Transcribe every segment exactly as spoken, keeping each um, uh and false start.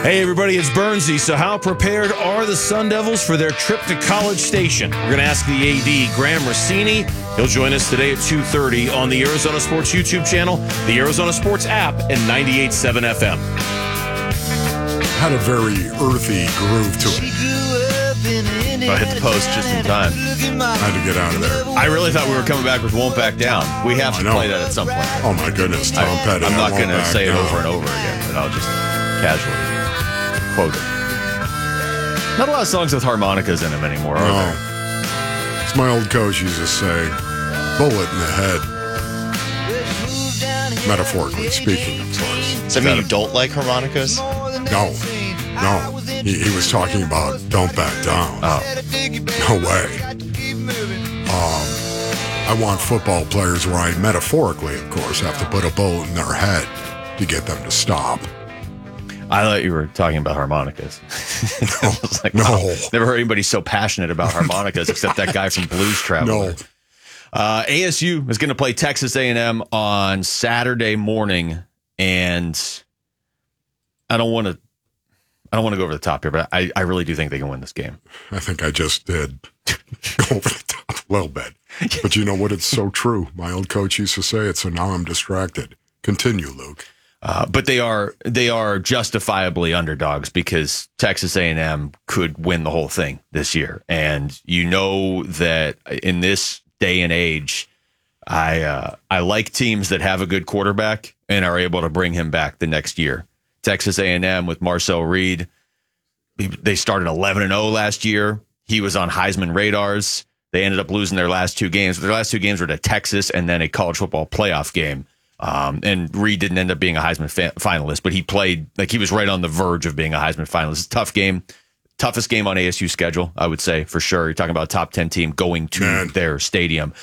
Hey everybody, it's Bernsey. So how prepared are the Sun Devils for their trip to College Station? We're going to ask the A D, Graham Rossini. He'll join us today at two thirty on the Arizona Sports YouTube channel, the Arizona Sports app, and ninety-eight point seven F M. Had a very earthy groove to it. I hit the post just in time. Had to get out of there. I really thought we were coming back with Won't Back Down. We have to play that at some point. Oh my goodness, Tom I, Petty. I'm not going to say down. it over and over again, but I'll just casually quote it. Not a lot of songs with harmonicas in them anymore, are No. there? As my old coach used to say, bullet in the head. Metaphorically speaking, of course. Does that mean you don't like harmonicas? No. No. He, he was talking about don't back down. Oh. No way. Um, I want football players where I metaphorically, of course, have to put a bullet in their head to get them to stop. I thought you were talking about harmonicas. I was like, No. wow, never heard anybody so passionate about harmonicas except that guy from Blues Traveler. No. Uh, A S U is going to play Texas A and M on Saturday morning, and I don't want to. I don't want to go over the top here, but I, I really do think they can win this game. I think I just did go over the top a little bit. But you know what? It's so true. My old coach used to say it, so now I'm distracted. Continue, Luke. Uh, but they are they are justifiably underdogs because Texas A and M could win the whole thing this year, and you know that in this day and age, I uh, I like teams that have a good quarterback and are able to bring him back the next year. Texas A and M with Marcel Reed, they started eleven and oh last year. He was on Heisman radars. They ended up losing their last two games. Their last two games were to Texas and then a college football playoff game. Um, and Reed didn't end up being a Heisman fa- finalist, but he played like he was right on the verge of being a Heisman finalist. It's a tough game. Toughest game on A S U's schedule, I would say, for sure. You're talking about a top ten team going to Man. their stadium.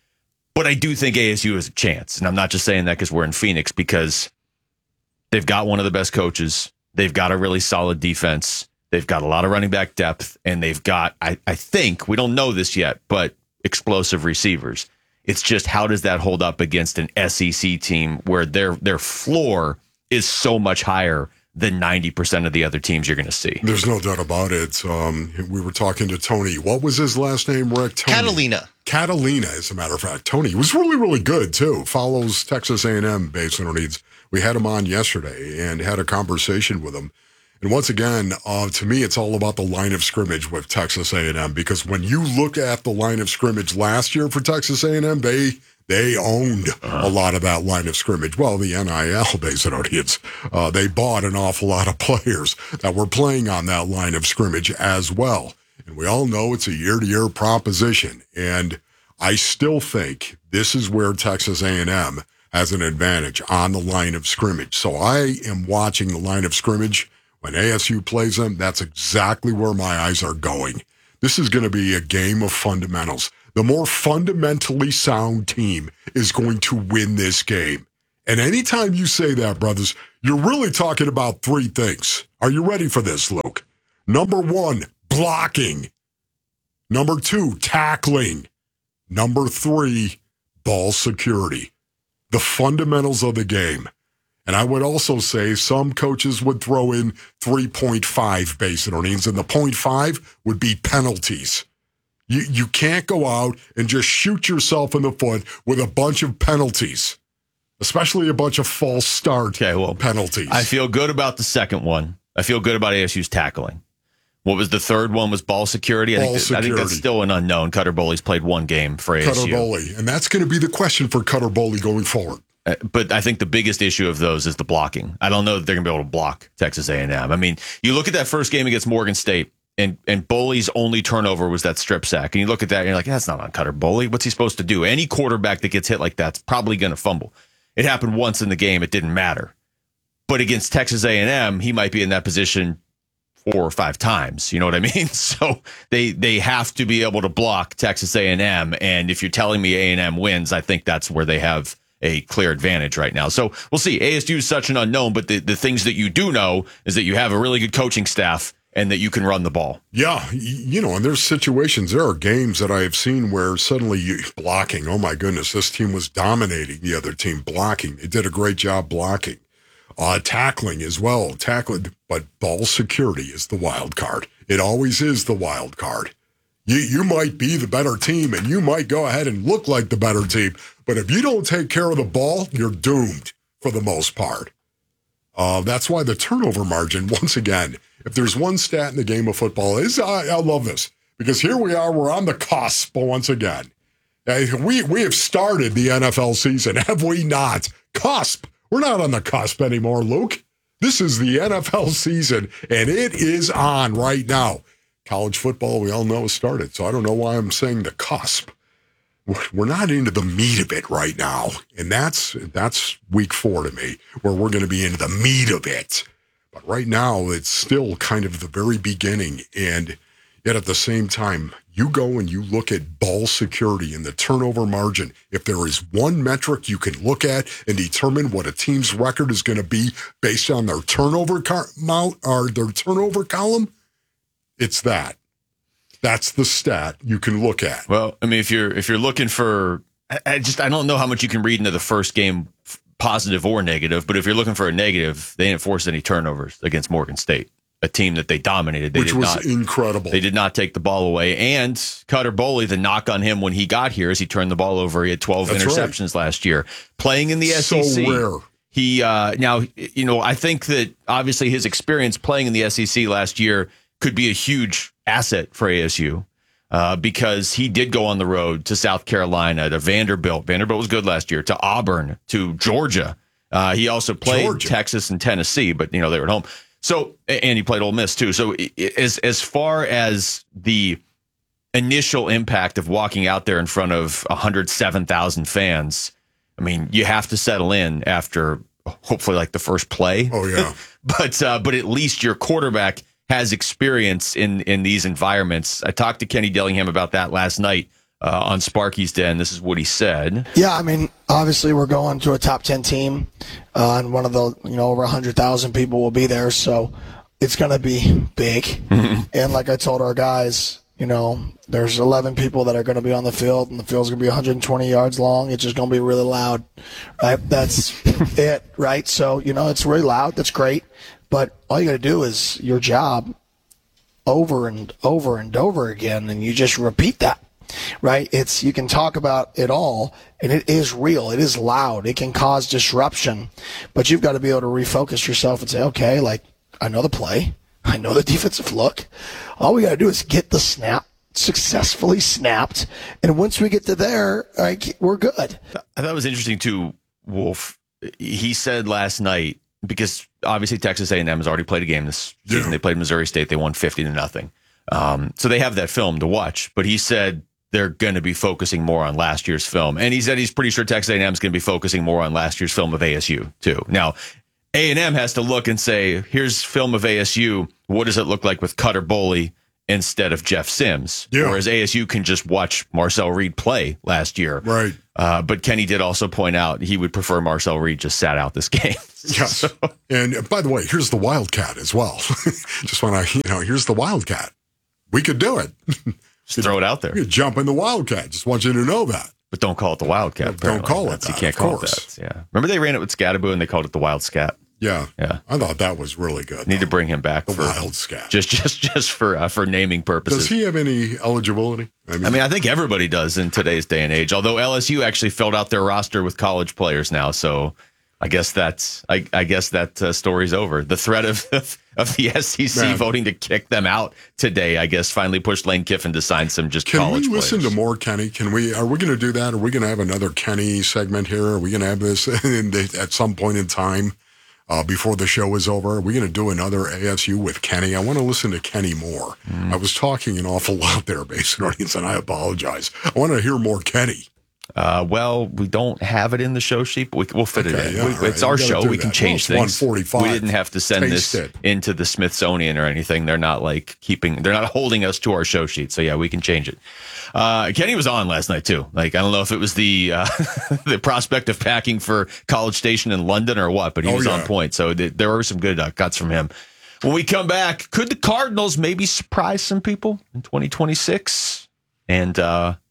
But I do think A S U has a chance. And I'm not just saying that because we're in Phoenix, because they've got one of the best coaches. They've got a really solid defense. They've got a lot of running back depth. And they've got, I, I think, we don't know this yet, but explosive receivers. It's just how does that hold up against an S E C team where their their floor is so much higher than ninety percent of the other teams you're going to see? There's no doubt about it. Um, we were talking to Tony. What was his last name, Rick? Tony. Catalina. Catalina, as a matter of fact. Tony was really, really good, too. Follows Texas A and M based on needs. We had him on yesterday and had a conversation with him. And once again, uh, to me, it's all about the line of scrimmage with Texas A and M, because when you look at the line of scrimmage last year for Texas A and M, they they owned uh-huh. a lot of that line of scrimmage. Well, the N I L based on audience, uh, they bought an awful lot of players that were playing on that line of scrimmage as well. And we all know it's a year-to-year proposition. And I still think this is where Texas A and M has an advantage on the line of scrimmage. So I am watching the line of scrimmage. When A S U plays them, that's exactly where my eyes are going. This is going to be a game of fundamentals. The more fundamentally sound team is going to win this game. And anytime you say that, brothers, you're really talking about three things. Are you ready for this, Luke? Number one, blocking. Number two, tackling. Number three, ball security. The fundamentals of the game. And I would also say some coaches would throw in three point five base earnings, and the point five would be penalties. You you can't go out and just shoot yourself in the foot with a bunch of penalties, especially a bunch of false start okay, well, penalties. I feel good about the second one. I feel good about A S U's tackling. What was the third one? Was ball security? I, ball think, that, security. I think that's still an unknown. Cutter Boley's played one game for A S U. Cutter Boley, and that's going to be the question for Cutter Boley going forward. Uh, but I think the biggest issue of those is the blocking. I don't know that they're going to be able to block Texas A and M. I mean, you look at that first game against Morgan State, and and Boley's only turnover was that strip sack. And you look at that, and you're like, that's not on Cutter Boley. What's he supposed to do? Any quarterback that gets hit like that's probably going to fumble. It happened once in the game. It didn't matter. But against Texas A and M, he might be in that position four or five times. You know what I mean? So they they have to be able to block Texas A and M. And if you're telling me A and M wins, I think that's where they have a clear advantage right now. So we'll see. A S U is such an unknown, but the, the things that you do know is that you have a really good coaching staff and that you can run the ball. Yeah, you know, and there's situations, there are games that I have seen where suddenly you blocking, oh my goodness, this team was dominating the other team blocking. They did a great job blocking. Uh, tackling as well. Tackling, but ball security is the wild card. It always is the wild card. You you might be the better team, and you might go ahead and look like the better team, but if you don't take care of the ball, you're doomed for the most part. Uh, that's why the turnover margin, once again, if there's one stat in the game of football, is I, I love this, because here we are, we're on the cusp once again. Uh, we, we have started the N F L season, have we not? Cusp. We're not on the cusp anymore, Luke. This is the N F L season, and it is on right now. College football, we all know, has started, so I don't know why I'm saying the cusp. We're not into the meat of it right now, and that's that's week four to me, where we're going to be into the meat of it. But right now, it's still kind of the very beginning, and yet at the same time, you go and you look at ball security and the turnover margin. If there is one metric you can look at and determine what a team's record is going to be based on their turnover car- mount or their turnover column, it's that. That's the stat you can look at. Well, I mean, if you're if you're looking for, I, I just I don't know how much you can read into the first game, positive or negative. But if you're looking for a negative, they didn't force any turnovers against Morgan State, a team that they dominated. They Which did was not, incredible. They did not take the ball away. And Cutter Boley, the knock on him when he got here is he turned the ball over. He had twelve That's interceptions right. last year, playing in the so S E C. Rare. He uh, now, you know, I think that obviously his experience playing in the S E C last year could be a huge asset for A S U. Uh, because he did go on the road to South Carolina, to Vanderbilt. Vanderbilt was good last year. To Auburn, to Georgia. Uh, he also played Georgia. Texas and Tennessee, but you know they were at home. So, and he played Ole Miss too. So, as as far as the initial impact of walking out there in front of one hundred seven thousand fans, I mean, you have to settle in after hopefully like the first play. Oh yeah, but uh, but at least your quarterback has experience in, in these environments. I talked to Kenny Dillingham about that last night uh, on Sparky's Den. This is what he said. Yeah, I mean, obviously we're going to a top ten team, uh, and one of the, you know, over one hundred thousand people will be there, so it's going to be big. Mm-hmm. And like I told our guys, you know, there's eleven people that are going to be on the field, and the field's going to be one hundred twenty yards long. It's just going to be really loud, right? That's it, right? So, you know, it's really loud. That's great. But all you got to do is your job over and over and over again, and you just repeat that, right? It's you can talk about it all, and it is real. It is loud. It can cause disruption, but you've got to be able to refocus yourself and say, okay, like, I know the play. I know the defensive look. All we got to do is get the snap successfully snapped, and once we get to there, like, we're good. I thought it was interesting, too, Wolf. He said last night, because obviously Texas A and M has already played a game this season. Yeah. They played Missouri State. They won fifty to nothing. Um, so they have that film to watch. But he said they're going to be focusing more on last year's film. And he said he's pretty sure Texas A and M is going to be focusing more on last year's film of A S U, too. Now, A and M has to look and say, here's film of A S U. What does it look like with Cutter Boley instead of Jeff Sims? Yeah. Whereas A S U can just watch Marcel Reed play last year. Right. Uh, but Kenny did also point out he would prefer Marcel Reed just sat out this game. Yes. So. And by the way, here's the Wildcat as well. Just want to, you know, here's the Wildcat. We could do it. Just throw it out there. You could jump in the Wildcat. Just want you to know that. But don't call it the Wildcat. Don't apparently. call it That's, that. You can't of call course. it that. Yeah. Remember they ran it with Scattaboo and they called it the Wild Scat. Yeah. Yeah. I thought that was really good. Need though. to bring him back the for Wild Scat. Just just just for uh, for naming purposes. Does he have any eligibility? I mean, I mean, I think everybody does in today's day and age. Although L S U actually filled out their roster with college players now, so I guess that's I, I guess that uh, story's over. The threat of of the S E C Man. voting to kick them out today, I guess, finally pushed Lane Kiffin to sign some just Can college we listen players. to more Kenny? Can we? Are we going to do that? Are we going to have another Kenny segment here? Are we going to have this in the, at some point in time uh, before the show is over? Are we going to do another A S U with Kenny? I want to listen to Kenny more. Mm. I was talking an awful lot there, Basin audience, and I apologize. I want to hear more Kenny. Uh, well, we don't have it in the show sheet, but we, we'll fit Okay, it in. yeah, we, right. It's our We gotta show. do We can that. change Well, things. it's one forty-five. We didn't have to send Taste this it. into the Smithsonian or anything. They're not like keeping, they're not holding us to our show sheet. So yeah, we can change it. Uh, Kenny was on last night too. Like, I don't know if it was the, uh, the prospect of packing for College Station in London or what, but he Oh, was yeah. on point. So th- there were some good uh, cuts from him. When we come back, could the Cardinals maybe surprise some people in twenty twenty-six? And, uh,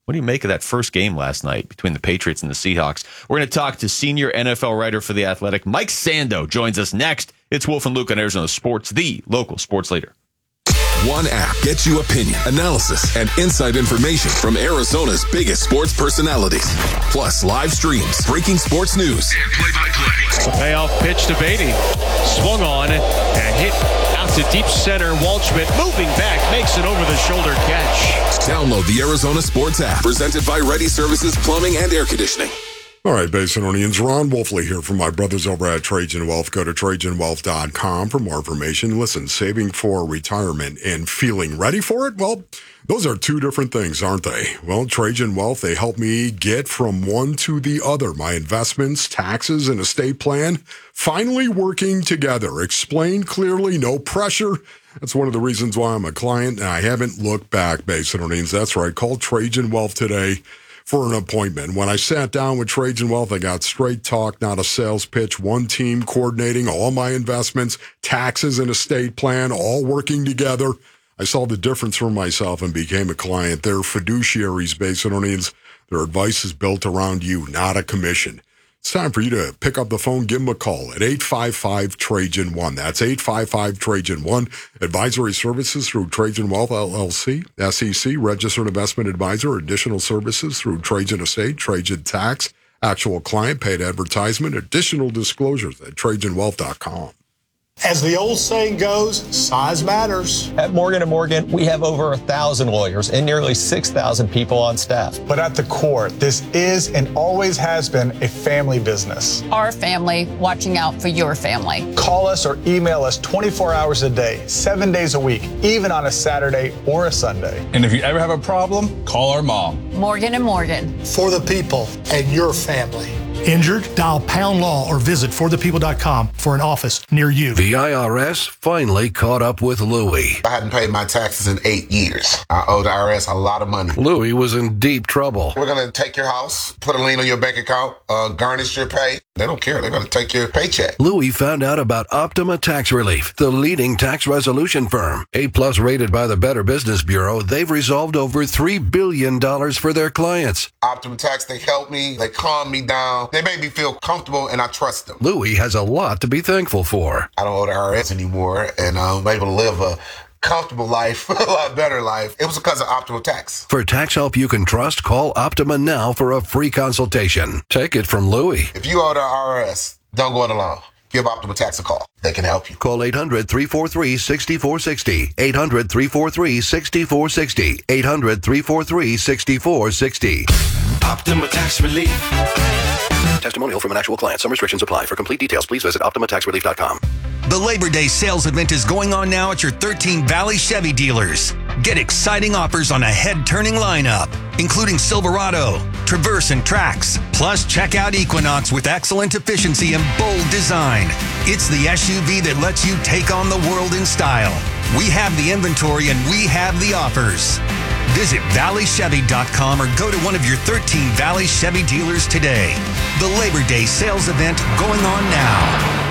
What do you make of that first game last night between the Patriots and the Seahawks? We're going to talk to senior N F L writer for The Athletic, Mike Sando, joins us next. It's Wolf and Luke on Arizona Sports, the local sports leader. One app gets you opinion, analysis, and inside information from Arizona's biggest sports personalities. Plus live streams, breaking sports news, and play-by-play. Payoff pitch to Beatty. Swung on and hit out to deep center. Waldschmidt moving back, makes an over-the-shoulder catch. Download the Arizona Sports app, presented by Ready Services Plumbing and Air Conditioning. All right, Basinonians, Ron Wolfley here from my brothers over at Trajan Wealth. Go to Trajan Wealth dot com for more information. Listen, saving for retirement and feeling ready for it, well, those are two different things, aren't they? Well, Trajan Wealth, they help me get from one to the other. My investments, taxes, and estate plan finally working together. Explained clearly, no pressure. That's one of the reasons why I'm a client, and I haven't looked back, Basinonians. That's right. Call Trajan Wealth today for an appointment. When I sat down with Trajan Wealth, I got straight talk, not a sales pitch. One team coordinating all my investments, taxes, and estate plan, all working together. I saw the difference for myself and became a client. They're fiduciaries, Basinonians. Their advice is built around you, not a commission. It's time for you to pick up the phone, give them a call at eight five five, Trajan one. That's eight five five, Trajan one. Advisory services through Trajan Wealth, L L C, S E C, registered investment advisor. Additional services through Trajan Estate, Trajan Tax, actual client, paid advertisement, additional disclosures at Trajan Wealth dot com. As the old saying goes, size matters. At Morgan and Morgan, we have over a thousand lawyers and nearly six thousand people on staff. But at the core, this is and always has been a family business. Our family watching out for your family. Call us or email us twenty-four hours a day, seven days a week, even on a Saturday or a Sunday. And if you ever have a problem, call our mom. Morgan and Morgan. For the people and your family. Injured? Dial Pound Law or visit for the people dot com for an office near you. The I R S finally caught up with Louie. I hadn't paid my taxes in eight years. I owe the I R S a lot of money. Louie was in deep trouble. We're going to take your house, put a lien on your bank account, uh, garnish your pay. They don't care. They're going to take your paycheck. Louie found out about Optima Tax Relief, the leading tax resolution firm. A-plus rated by the Better Business Bureau, they've resolved over three billion dollars for their clients. Optima Tax, they help me. They calm me down. They make me feel comfortable, and I trust them. Louie has a lot to be thankful for. I don't owe the I R S anymore, and I'm able to live a comfortable life, a lot better life. It was because of Optima Tax. For tax help you can trust, call Optima now for a free consultation. Take it from Louie. If you owe the I R S, don't go it alone. Give Optima Tax a call. They can help you. Call eight hundred, three four three, six four six zero. eight hundred, three four three, six four six zero. eight hundred, three four three, six four six zero. Optima Tax Relief. Testimonial from an actual client. Some restrictions apply. For complete details, please visit Optima Tax Relief dot com. The Labor Day sales event is going on now at your thirteen Valley Chevy dealers. Get exciting offers on a head-turning lineup, including Silverado, Traverse, and Trax. Plus, check out Equinox with excellent efficiency and bold design. It's the S U V that lets you take on the world in style. We have the inventory and we have the offers. Visit Valley Chevy dot com or go to one of your thirteen Valley Chevy dealers today. The Labor Day sales event going on now.